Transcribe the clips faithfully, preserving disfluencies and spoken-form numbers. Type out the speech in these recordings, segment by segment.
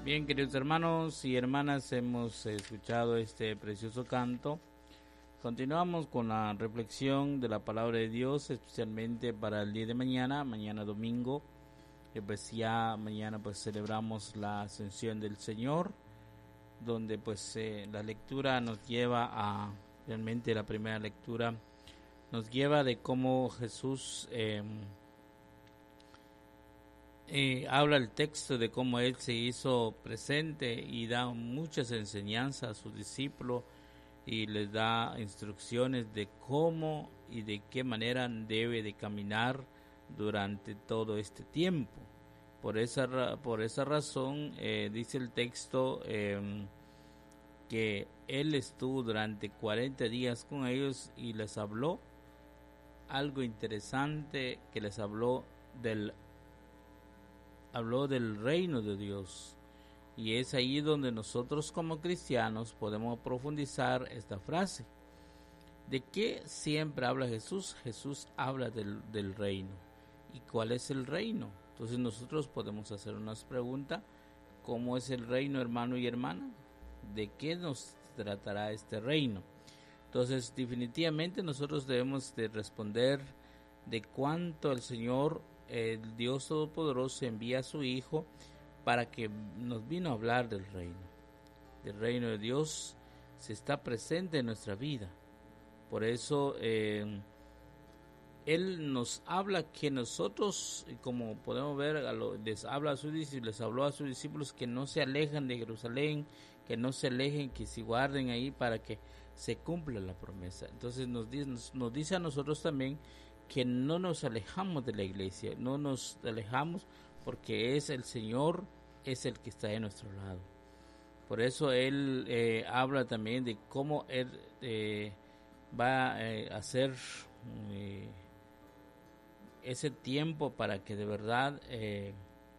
Bien, queridos hermanos y hermanas, hemos escuchado este precioso canto. Continuamos con la reflexión de la palabra de Dios, especialmente para el día de mañana, mañana domingo. Y pues ya mañana pues celebramos la ascensión del Señor, donde pues eh, la lectura nos lleva a, realmente la primera lectura nos lleva de cómo Jesús eh, Eh, habla el texto de cómo Él se hizo presente y da muchas enseñanzas a sus discípulos y les da instrucciones de cómo y de qué manera debe de caminar durante todo este tiempo. Por esa, por esa razón eh, dice el texto eh, que Él estuvo durante cuarenta días con ellos y les habló algo interesante, que les habló del habló del reino de Dios, y es ahí donde nosotros como cristianos podemos profundizar esta frase. ¿De qué siempre habla Jesús? Jesús habla del, del reino. ¿Y cuál es el reino? Entonces nosotros podemos hacer unas preguntas. ¿Cómo es el reino, hermano y hermana? ¿De qué nos tratará este reino? Entonces definitivamente nosotros debemos de responder de cuánto el Señor, el Dios Todopoderoso, envía a su Hijo para que nos vino a hablar del reino. El reino de Dios se está presente en nuestra vida. Por eso eh, Él nos habla que nosotros, como podemos ver, a lo, les habla a sus discípulos, les habló a sus discípulos que no se alejen de Jerusalén, que no se alejen, que se guarden ahí para que se cumpla la promesa. Entonces nos dice, nos, nos dice a nosotros también que no nos alejamos de la iglesia, no nos alejamos porque es el Señor, es el que está de nuestro lado. Por eso Él eh, habla también de cómo Él eh, va eh, a hacer eh, ese tiempo para que de verdad eh,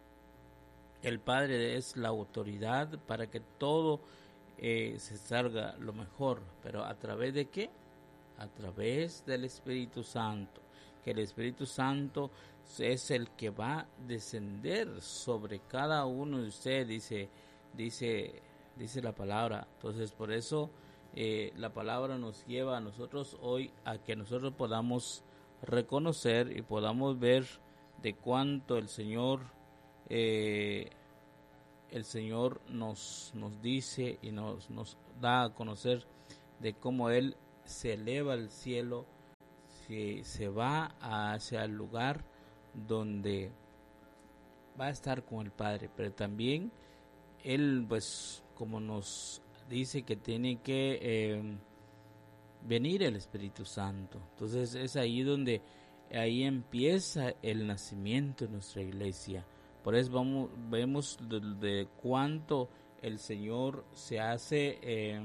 el Padre es la autoridad para que todo eh, se salga lo mejor. ¿Pero a través de qué? A través del Espíritu Santo. Que el Espíritu Santo es el que va a descender sobre cada uno de ustedes, dice, dice, dice la palabra. Entonces por eso eh, la palabra nos lleva a nosotros hoy a que nosotros podamos reconocer y podamos ver de cuánto el Señor eh, el Señor nos, nos dice y nos, nos da a conocer de cómo Él se eleva al cielo, que se va hacia el lugar donde va a estar con el Padre, pero también Él, pues, como nos dice que tiene que eh, venir el Espíritu Santo. Entonces es ahí donde ahí empieza el nacimiento de nuestra iglesia. Por eso vamos, vemos de, de cuánto el Señor se hace eh,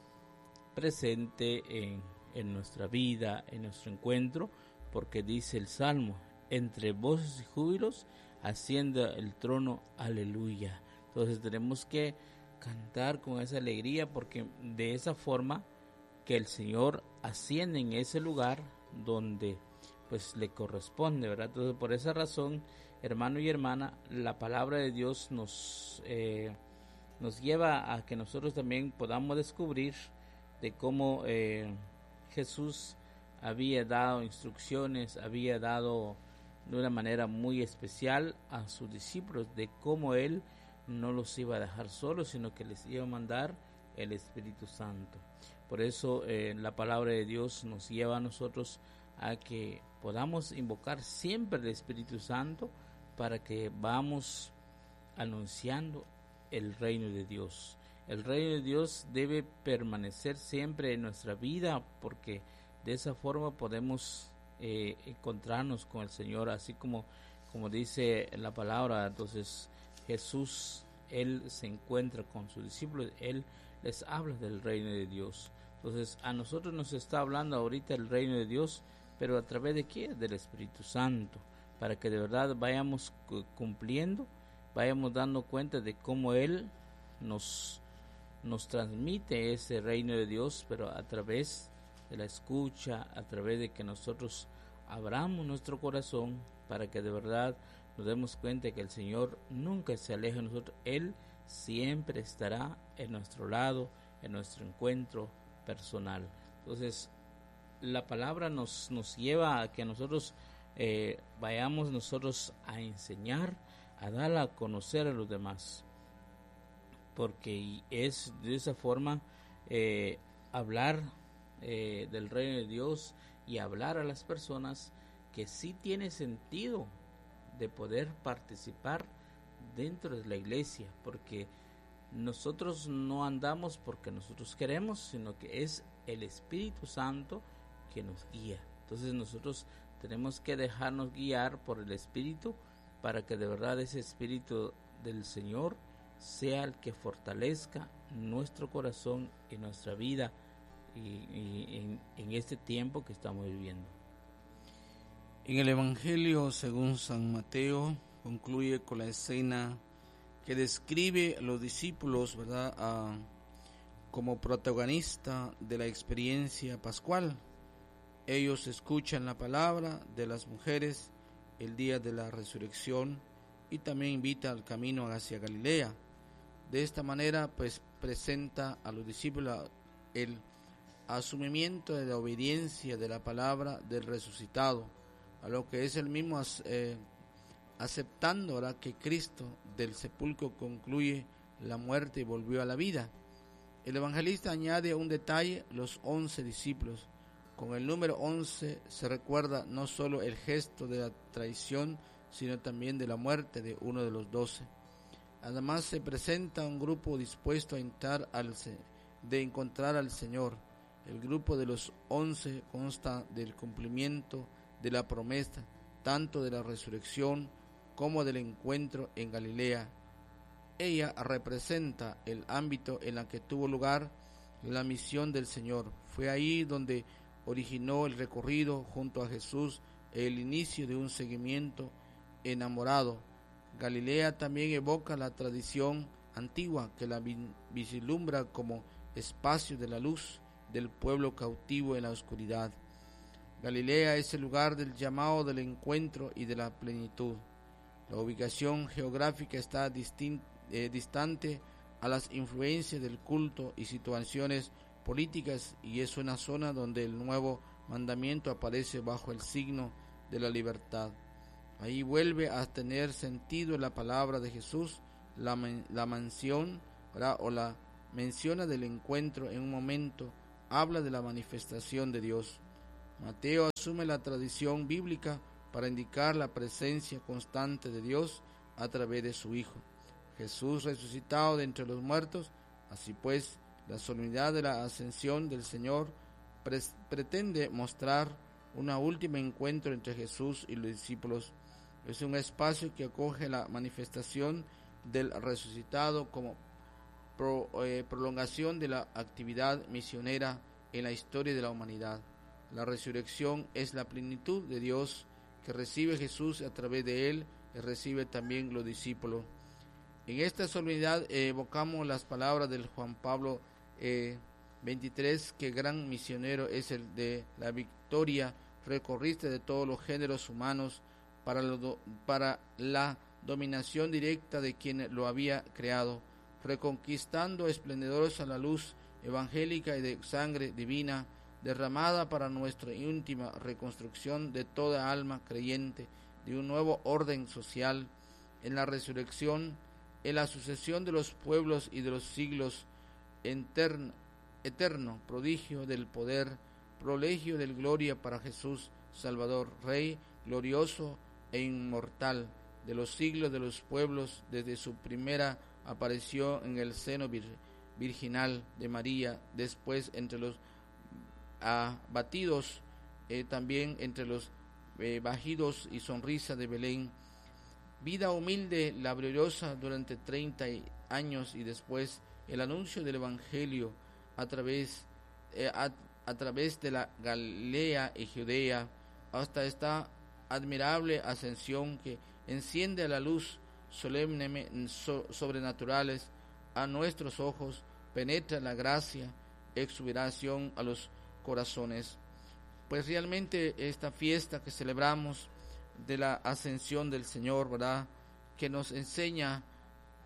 presente en en nuestra vida, en nuestro encuentro, porque dice el Salmo, entre voces y júbilos asciende el trono, aleluya. Entonces tenemos que cantar con esa alegría, porque de esa forma que el Señor asciende en ese lugar donde pues le corresponde, ¿verdad? Entonces por esa razón, hermano y hermana, la palabra de Dios nos eh, nos lleva a que nosotros también podamos descubrir de cómo eh, Jesús había dado instrucciones, había dado de una manera muy especial a sus discípulos de cómo Él no los iba a dejar solos, sino que les iba a mandar el Espíritu Santo. Por eso eh, la palabra de Dios nos lleva a nosotros a que podamos invocar siempre el Espíritu Santo para que vamos anunciando el reino de Dios. El reino de Dios debe permanecer siempre en nuestra vida, porque de esa forma podemos eh, encontrarnos con el Señor, así como, como dice la palabra. Entonces Jesús, Él se encuentra con sus discípulos, Él les habla del reino de Dios. Entonces a nosotros nos está hablando ahorita el reino de Dios, pero ¿a través de qué? Del Espíritu Santo, para que de verdad vayamos cumpliendo, vayamos dando cuenta de cómo Él nos nos transmite ese reino de Dios, pero a través de la escucha, a través de que nosotros abramos nuestro corazón para que de verdad nos demos cuenta que el Señor nunca se aleja de nosotros. Él siempre estará en nuestro lado, en nuestro encuentro personal. Entonces, la palabra nos, nos lleva a que nosotros eh, vayamos nosotros a enseñar, a dar a conocer a los demás, porque es de esa forma eh, hablar eh, del reino de Dios y hablar a las personas que sí tiene sentido de poder participar dentro de la iglesia, porque nosotros no andamos porque nosotros queremos, sino que es el Espíritu Santo que nos guía. Entonces nosotros tenemos que dejarnos guiar por el Espíritu para que de verdad ese Espíritu del Señor sea el que fortalezca nuestro corazón y nuestra vida y, y en, en este tiempo que estamos viviendo. En el Evangelio según San Mateo concluye con la escena que describe a los discípulos, ¿verdad?, a, como protagonista de la experiencia pascual. Ellos escuchan la palabra de las mujeres el día de la resurrección y también invita al camino hacia Galilea. De esta manera, pues, presenta a los discípulos el asumimiento de la obediencia de la palabra del resucitado, a lo que es el mismo eh, aceptando ahora que Cristo del sepulcro concluye la muerte y volvió a la vida. El evangelista añade un detalle: los once discípulos. Con el número once se recuerda no solo el gesto de la traición, sino también de la muerte de uno de los doce. Además se presenta un grupo dispuesto a entrar al, de encontrar al Señor. El grupo de los once consta del cumplimiento de la promesa, tanto de la resurrección como del encuentro en Galilea. Ella representa el ámbito en el que tuvo lugar la misión del Señor. Fue ahí donde originó el recorrido junto a Jesús, el inicio de un seguimiento enamorado. Galilea también evoca la tradición antigua que la vislumbra como espacio de la luz del pueblo cautivo en la oscuridad. Galilea es el lugar del llamado del encuentro y de la plenitud. La ubicación geográfica está distin- eh, distante a las influencias del culto y situaciones políticas, y es una zona donde el nuevo mandamiento aparece bajo el signo de la libertad. Ahí vuelve a tener sentido la palabra de Jesús, la, men- la mansión, ¿verdad?, o la menciona del encuentro en un momento, habla de la manifestación de Dios. Mateo asume la tradición bíblica para indicar la presencia constante de Dios a través de su Hijo, Jesús resucitado de entre los muertos. Así pues, la solemnidad de la ascensión del Señor pre- pretende mostrar un último encuentro entre Jesús y los discípulos. Es un espacio que acoge la manifestación del resucitado como pro, eh, prolongación de la actividad misionera en la historia de la humanidad. La resurrección es la plenitud de Dios que recibe Jesús a través de él y recibe también los discípulos. En esta solemnidad eh, evocamos las palabras del Juan Pablo eh, veintitrés, que gran misionero es el de la victoria, recorriste de todos los géneros humanos para, lo, para la dominación directa de quien lo había creado, reconquistando esplendorosa la luz evangélica y de sangre divina, derramada para nuestra íntima reconstrucción de toda alma creyente, de un nuevo orden social. En la resurrección, en la sucesión de los pueblos y de los siglos, eterno, eterno prodigio del poder, prolegio de gloria para Jesús, Salvador, Rey, glorioso e inmortal, de los siglos de los pueblos, desde su primera aparición en el seno vir, virginal de María, después entre los abatidos, eh, también entre los eh, bajidos y sonrisa de Belén. Vida humilde, laboriosa durante treinta años, y después el anuncio del Evangelio a través, eh, a, a través de la Galilea y Judea, hasta esta admirable ascensión que enciende la luz solemne, so, sobrenaturales a nuestros ojos, penetra la gracia, exuberación a los corazones. Pues realmente esta fiesta que celebramos de la ascensión del Señor, ¿verdad?, que nos enseña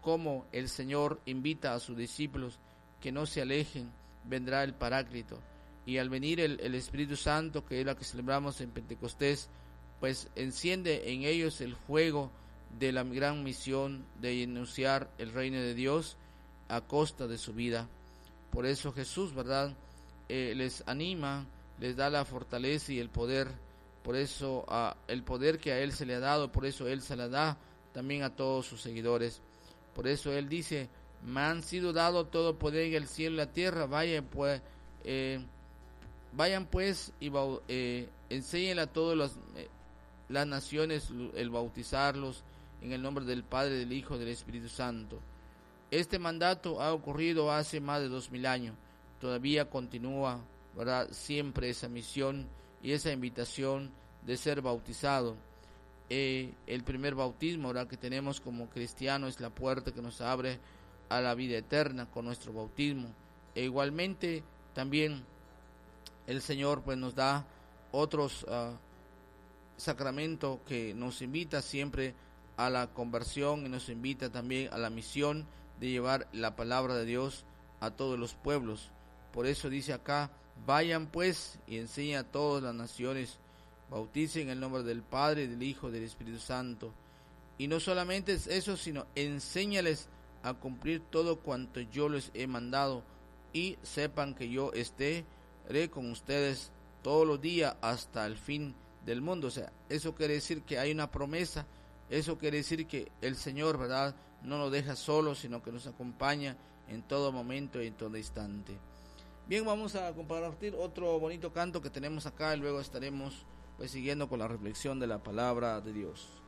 cómo el Señor invita a sus discípulos que no se alejen, vendrá el Paráclito. Y al venir el, el Espíritu Santo, que es la que celebramos en Pentecostés, pues enciende en ellos el fuego de la gran misión de anunciar el reino de Dios a costa de su vida. Por eso Jesús, ¿verdad?, eh, les anima, les da la fortaleza y el poder. Por eso uh, el poder que a Él se le ha dado, por eso Él se la da también a todos sus seguidores. Por eso Él dice: me han sido dado todo poder en el cielo y la tierra, vayan pues, eh, vayan pues y eh, enseñen a todas las, eh, las naciones el bautizarlos en el nombre del Padre, del Hijo y del Espíritu Santo. Este mandato ha ocurrido hace más de dos mil años. Todavía continúa, ¿verdad?, siempre esa misión y esa invitación de ser bautizado. Eh, el primer bautismo, ¿verdad?, que tenemos como cristianos es la puerta que nos abre a la vida eterna con nuestro bautismo. E igualmente también el Señor pues nos da otros uh, sacramentos que nos invita siempre a la conversión y nos invita también a la misión de llevar la palabra de Dios a todos los pueblos. Por eso dice acá: vayan pues y enseñen a todas las naciones, bauticen en el nombre del Padre, del Hijo y del Espíritu Santo. Y no solamente es eso, sino enséñales a cumplir todo cuanto yo les he mandado, y sepan que yo estaré con ustedes todos los días hasta el fin del mundo. O sea, eso quiere decir que hay una promesa. Eso quiere decir que el Señor, ¿verdad?, no nos deja solos, sino que nos acompaña en todo momento y en todo instante. Bien, vamos a compartir otro bonito canto que tenemos acá y luego estaremos pues siguiendo con la reflexión de la palabra de Dios.